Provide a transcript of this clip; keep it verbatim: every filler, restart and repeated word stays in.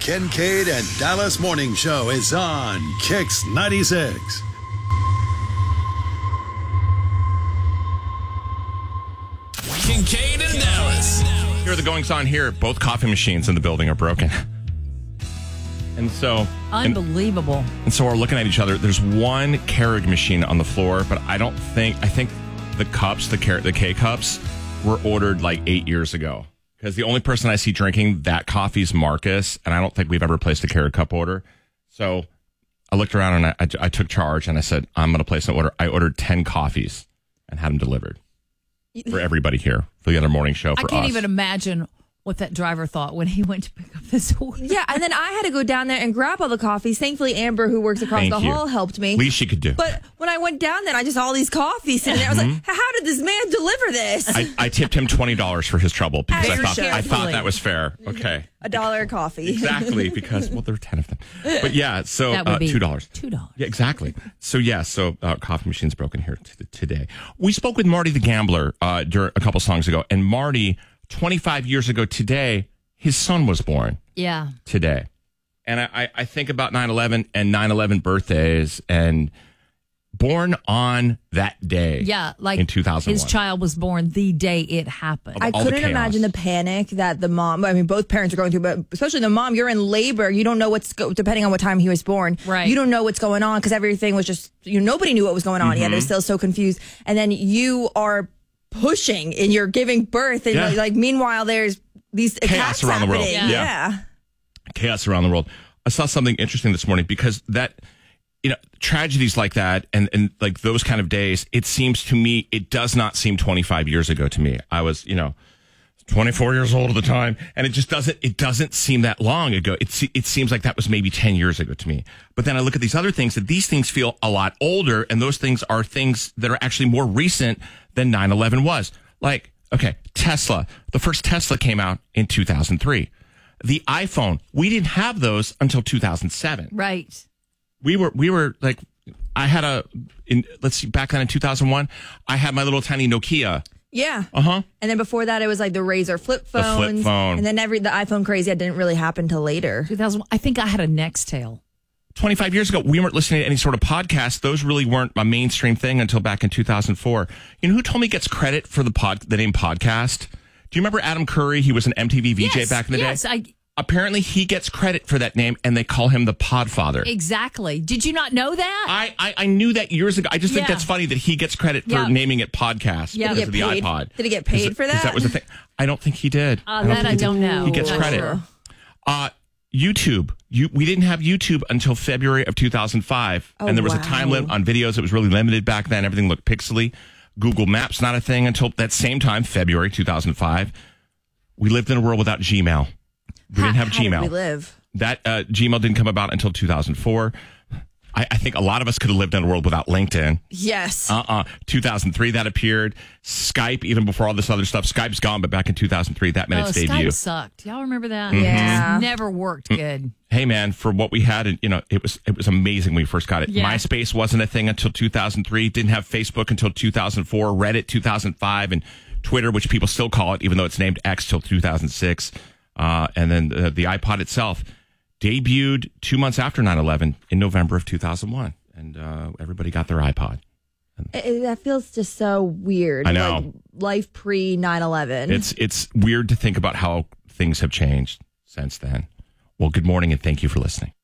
Kincaid and Dallas Morning Show is on Kix ninety-six. Kincaid and Dallas. Here are the goings on here. Both coffee machines in the building are broken. And so... Unbelievable. And, and so we're looking at each other. There's one Keurig machine on the floor, but I don't think... I think the cups, the, Car- the K-cups, were ordered like eight years ago. Because the only person I see drinking that coffee is Marcus, and I don't think we've ever placed a Keurig cup order. So I looked around and I, I, I took charge and I said, I'm going to place an order. I ordered ten coffees and had them delivered for everybody here for the other morning show. For I can't us. even imagine what that driver thought when he went to pick up this order. Yeah, and then I had to go down there and grab all the coffees. Thankfully, Amber, who works across Thank the you. hall, helped me. Least she could do. But when I went down there, I just saw all these coffees sitting there. I was like, how did this man deliver this? I, I tipped him twenty dollars for his trouble because I As you thought should. I thought that was fair. Okay. A dollar a coffee. Exactly, because, well, there were ten of them. But yeah, so That would uh, be two dollars. two dollars. Yeah, exactly. So yeah, so uh, coffee machine's broken here t- today. We spoke with Marty the Gambler uh, during, a couple songs ago, and Marty, twenty-five years ago today, his son was born Yeah. today. And I, I, I think about nine eleven and nine eleven birthdays, and born on that day. Yeah, like in two thousand one. his child was born the day it happened. I all the couldn't chaos. imagine the panic that the mom, I mean, both parents are going through, but especially the mom, you're in labor. You don't know what's, go, depending on what time he was born. Right. You don't know what's going on because everything was just, you know, nobody knew what was going on yet. It was still so confused. And then you are pushing and you're giving birth. And Yeah. like, like, meanwhile, there's these Chaos attacks around the world. happening. Yeah. yeah. Chaos around the world. I saw something interesting this morning because that, you know, tragedies like that and, and like those kind of days, it seems to me, it does not seem twenty-five years ago to me. I was, you know, twenty-four years old at the time, and it just doesn't, it doesn't seem that long ago. It, se- it seems like that was maybe ten years ago to me. But then I look at these other things that these things feel a lot older, and those things are things that are actually more recent than nine eleven was. Like, okay, Tesla. The first Tesla came out in two thousand three. The iPhone, we didn't have those until two thousand seven. Right. We were, we were like, I had a, in, let's see, back then in two thousand one, I had my little tiny Nokia. Yeah. Uh huh. And then before that, it was like the Razor flip The phones. flip phone. And then every the iPhone crazy that didn't really happen till later. two thousand. I think I had a Nextel. twenty-five years ago, we weren't listening to any sort of podcast. Those really weren't a mainstream thing until back in two thousand four. You know who told me gets credit for the pod, the name podcast? Do you remember Adam Curry? He was an M T V V J Yes, back in the yes, day. I Apparently, he gets credit for that name, and they call him the Podfather. exactly. Did you not know that? I, I, I knew that years ago. I just think Yeah. that's funny that he gets credit for Yeah. naming it podcast Yeah. because Did of he the get paid? iPod. Did he get paid 'Cause- for 'cause that? That was the thing. I don't think he did. Uh, don't that think I he did. don't know. He gets Not credit. sure. Uh, YouTube. You, we didn't have YouTube until February of two thousand five. Oh, and there was wow. a time limit on videos. It was really limited back then. Everything looked pixely. Google Maps, not a thing until that same time, February two thousand five. We lived in a world without Gmail. We didn't have How did Gmail. we live? That uh, Gmail didn't come about until two thousand four. I, I think a lot of us could have lived in a world without LinkedIn. Yes. Uh-uh. two thousand three, that appeared. Skype, even before all this other stuff. Skype's gone, but back in two thousand three, that made oh, its Skype debut. sucked. Y'all remember that? Yeah. It never worked good. Hey, man, for what we had, and you know, it was it was amazing when we first got it. Yeah. MySpace wasn't a thing until two thousand three. Didn't have Facebook until two thousand four. Reddit, two thousand five. And Twitter, which people still call it, even though it's named X, till two thousand six. Uh, and then uh, the iPod itself debuted two months after nine eleven in November of two thousand one. And uh, everybody got their iPod. It- it- that feels just so weird. I know. Like life pre nine eleven. It's it's weird to think about how things have changed since then. Well, good morning and thank you for listening.